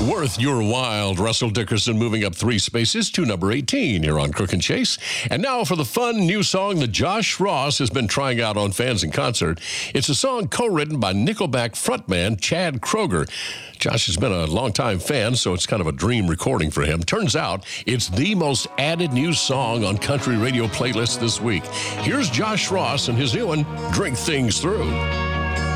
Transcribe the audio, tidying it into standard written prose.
Worth your while. Russell Dickerson moving up 3 spaces to number 18 here on Crook and Chase. And now for the fun new song that Josh Ross has been trying out on Fans in Concert. It's a song co-written by Nickelback frontman Chad Kroeger. Josh has been a longtime fan, so it's kind of a dream recording for him. Turns out it's the most added new song on country radio playlists this week. Here's Josh Ross and his new one, Drink Things Through.